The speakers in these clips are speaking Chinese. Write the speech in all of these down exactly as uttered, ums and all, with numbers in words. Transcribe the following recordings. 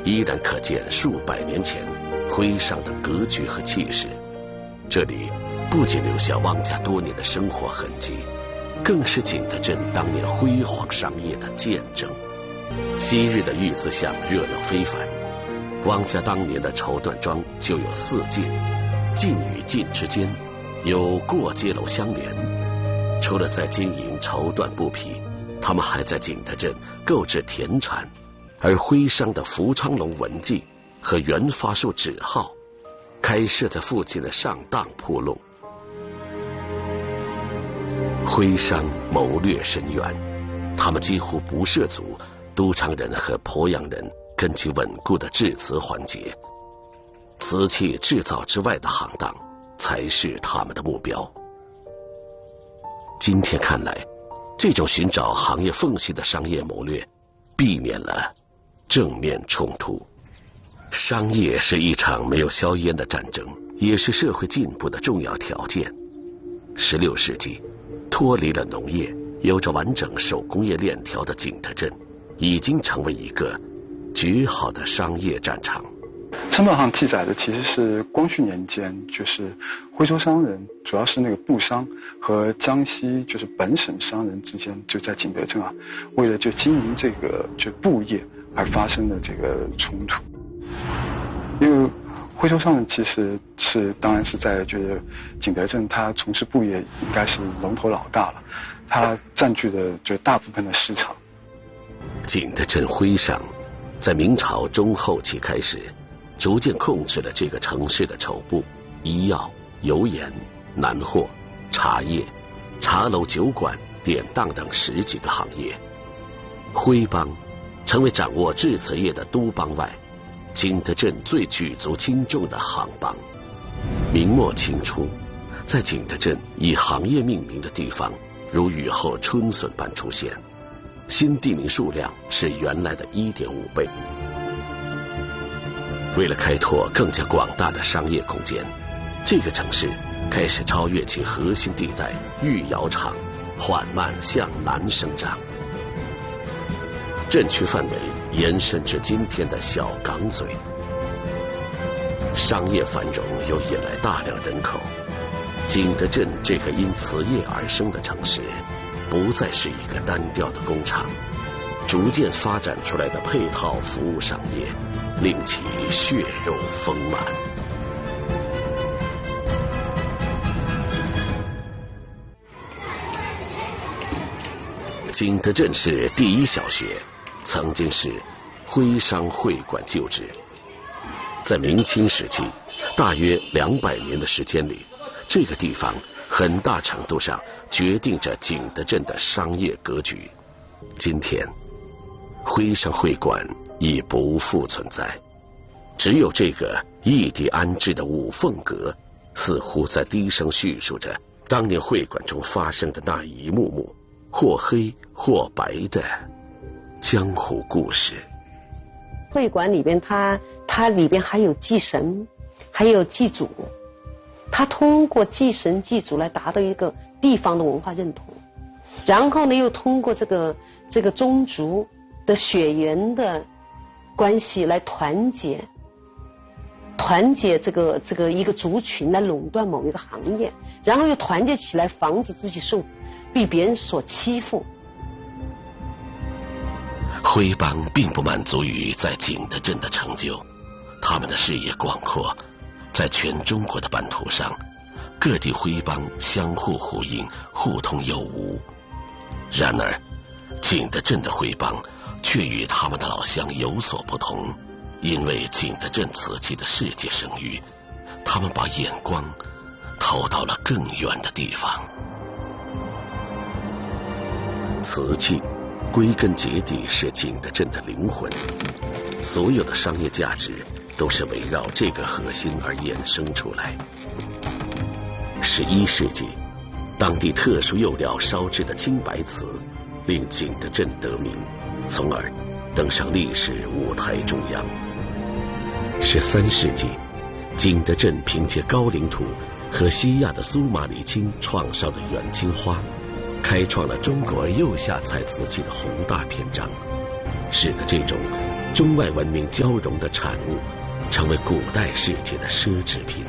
依然可见数百年前徽商的格局和气势。这里不仅留下汪家多年的生活痕迹，更是景德镇当年辉煌商业的见证。昔日的玉字巷热闹非凡，汪家当年的绸缎庄就有四进，进与进之间有过街楼相连。除了在经营绸缎布匹，他们还在景德镇购置田产，而徽商的福昌隆文记和元发树纸号开设在附近的上当铺路。徽商谋略深远，他们几乎不涉足都昌人和鄱阳人根基稳固的制瓷环节，瓷器制造之外的行当才是他们的目标。今天看来，这种寻找行业缝隙的商业谋略避免了正面冲突。商业是一场没有硝烟的战争，也是社会进步的重要条件。十六世纪，脱离了农业，有着完整手工业链条的景德镇已经成为一个绝好的商业战场。 商报上记载的其实是光绪年间，就是徽州商人，主要是那个布商和江西就是本省商人之间，就在景德镇啊，为了就经营这个就布业而发生的这个冲突。因为徽州商人其实是当然是在就是景德镇，他从事布业应该是龙头老大了，他占据了就大部分的市场。 景德镇徽商在明朝中后期开始逐渐控制了这个城市的绸布、医药、油盐、南货、茶叶、茶楼、酒馆、典当等十几个行业。徽帮成为掌握制瓷业的都帮外，景德镇最举足轻重的行帮。明末清初，在景德镇以行业命名的地方如雨后春笋般出现，新地名数量是原来的 一点五 倍。为了开拓更加广大的商业空间，这个城市开始超越其核心地带御窑厂，缓慢向南生长。镇区范围延伸至今天的小港嘴。商业繁荣又引来大量人口，景德镇这个因瓷业而生的城市不再是一个单调的工厂，逐渐发展出来的配套服务商业令其血肉丰满。景德镇市第一小学曾经是徽商会馆旧址，在明清时期大约两百年的时间里，这个地方很大程度上决定着景德镇的商业格局。今天徽商会馆已不复存在，只有这个异地安置的五凤阁似乎在低声叙述着当年会馆中发生的那一幕幕或黑或白的江湖故事。 会馆里边它它里边还有祭神，还有祭祖，它通过祭神祭祖来达到一个地方的文化认同，然后呢又通过这个这个宗族的血缘的关系来团结团结这个这个一个族群来垄断某一个行业，然后又团结起来防止自己受被别人所欺负。 徽帮并不满足于在景德镇的成就，他们的视野广阔，在全中国的版图上，各地徽帮相互呼应，互通有无。然而景德镇的徽帮却与他们的老乡有所不同，因为景德镇瓷器的世界声誉，他们把眼光投到了更远的地方。瓷器归根结底是景德镇的灵魂，所有的商业价值都是围绕这个核心而衍生出来。十一世纪，当地特殊釉料烧制的青白瓷令景德镇得名，从而登上历史舞台中央。十三世纪，景德镇凭借高岭土和西亚的苏马里青创烧的远青花，开创了中国釉下彩瓷器的宏大篇章，使得这种中外文明交融的产物，成为古代世界的奢侈品。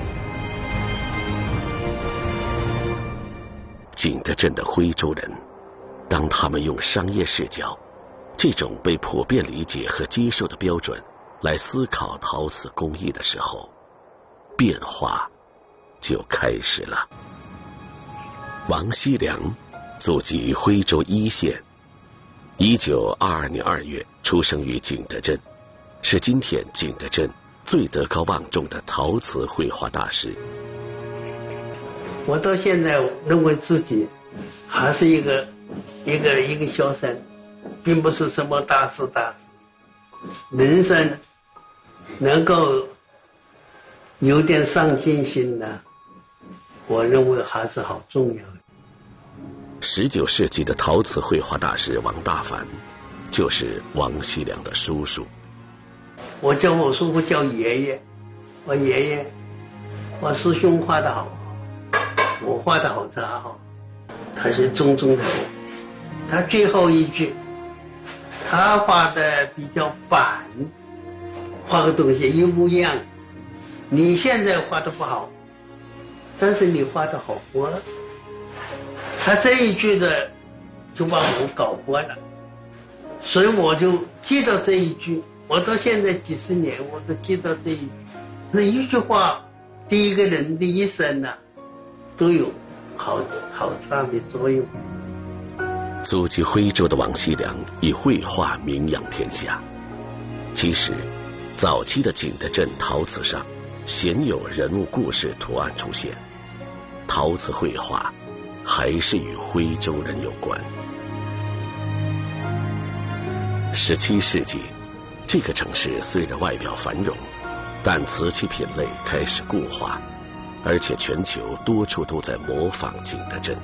景德镇的徽州人，当他们用商业视角，这种被普遍理解和接受的标准来思考陶瓷工艺的时候，变化就开始了。王锡良，祖籍徽州黟县，一九二二年二月出生于景德镇，是今天景德镇最德高望重的陶瓷绘画大师。 我到现在认为自己还是一个一个一个小生，并不是什么大师大师。人生能够有点上进心的，我认为还是好重要的。 十九世纪的陶瓷绘画大师王大凡，就是王锡良的叔叔。 我叫我叔父叫爷爷，我爷爷，我师兄画得好，我画得好杂好，他是中中的。他最后一句，他画的比较板，画个东西一模一样。你现在画的不好，但是你画的好过了。他这一句的就把我搞过了，所以我就记得这一句，我到现在几十年我都记得这一句。这一句话对一个人的一生呢、啊，都有好好大的作用。 祖籍徽州的王锡良以绘画名扬天下。其实，早期的景德镇陶瓷上鲜有人物故事图案出现，陶瓷绘画还是与徽州人有关。十七世纪，这个城市虽然外表繁荣，但瓷器品类开始固化，而且全球多处都在模仿景德镇。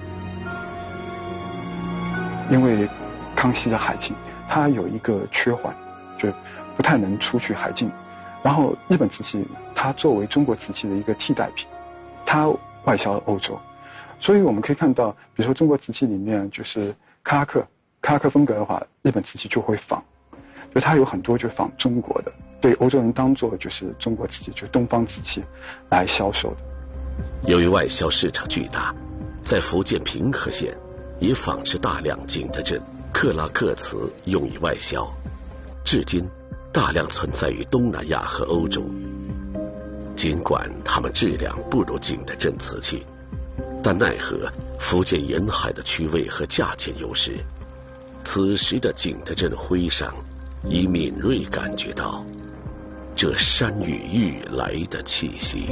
因为康熙的海禁，它有一个缺环，就不太能出去海禁。然后日本瓷器它作为中国瓷器的一个替代品，它外销欧洲。所以我们可以看到，比如说中国瓷器里面就是克拉克，克拉克风格的话，日本瓷器就会仿，就它有很多就仿中国的，对欧洲人当做就是中国瓷器，就是东方瓷器来销售的。 由于外销市场巨大，在福建平和县也仿制大量景德镇克拉克瓷用以外销，至今大量存在于东南亚和欧洲。尽管它们质量不如景德镇瓷器，但奈何福建沿海的区位和价钱优势，此时的景德镇徽商已敏锐感觉到这山雨欲来的气息。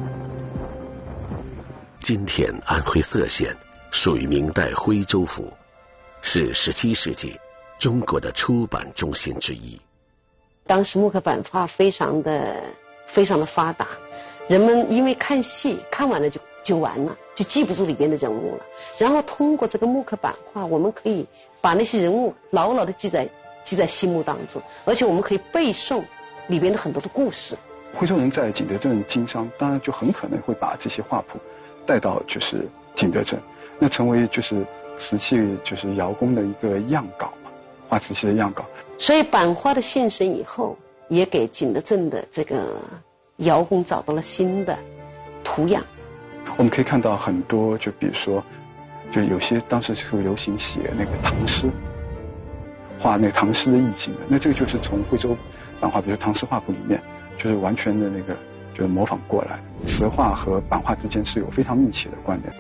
今天安徽歙县属于明代徽州府，是十七世纪中国的出版中心之一。 当时木刻版画非常的非常的发达，人们因为看戏看完了就就完了，就记不住里边的人物了。然后通过这个木刻版画，我们可以把那些人物牢牢的记在记在心目当中，而且我们可以背诵里边的很多的故事。 徽州人在景德镇经商，当然就很可能会把这些画谱带到就是景德镇，那成为就是瓷器就是窑工的一个样稿嘛，画瓷器的样稿。 所以版画的现身以后，也给景德镇的这个窑工找到了新的图样。 我们可以看到很多，就比如说，就有些当时是流行写那个唐诗，画那个唐诗的意境的。那这个就是从徽州版画，比如唐诗画谱里面，就是完全的那个就是模仿过来。瓷画和版画之间是有非常密切的关联。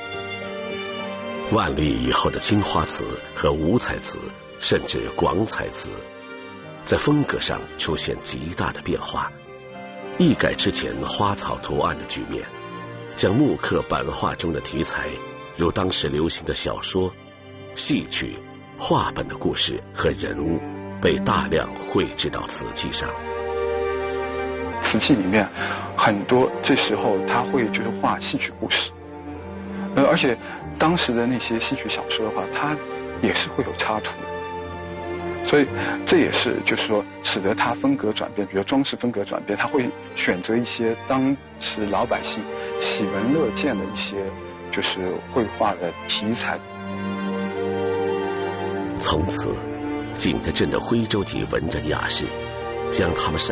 万历以后的青花瓷和五彩瓷，甚至广彩瓷，在风格上出现极大的变化，一改之前花草图案的局面，将木刻版画中的题材，如当时流行的小说、戏曲、话本的故事和人物，被大量绘制到瓷器上。 瓷器里面很多这时候他会就是画戏曲故事，呃，而且当时的那些戏曲小说的话，它也是会有插图，所以这也是就是说使得它风格转变，比如装饰风格转变，他会选择一些当时老百姓喜闻乐见的一些就是绘画的题材。 从此，景德镇的徽州籍文人雅士将他们善